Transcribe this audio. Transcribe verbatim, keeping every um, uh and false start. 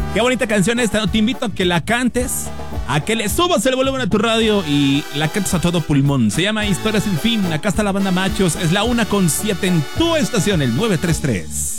Qué bonita canción esta, ¿no? Te invito a que la cantes, a que le subas el volumen a tu radio y la cantes a todo pulmón. Se llama Historia Sin Fin. Acá está la banda Machos. Es la una con siete en tu estación, el nueve tres tres.